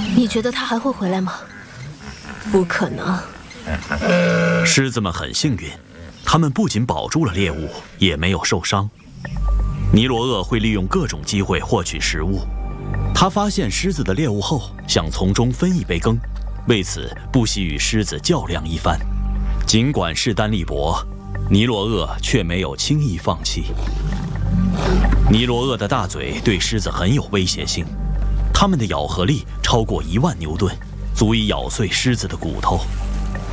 你觉得他还会回来吗？不可能。 狮子们很幸运，他们不仅保住了猎物，也没有受伤。尼罗鳄会利用各种机会获取食物。他发现狮子的猎物后，想从中分一杯羹，为此不惜与狮子较量一番。尽管势单力薄，尼罗鳄却没有轻易放弃。尼罗鳄的大嘴对狮子很有威胁性，它们的咬合力超过1万牛顿，足以咬碎狮子的骨头。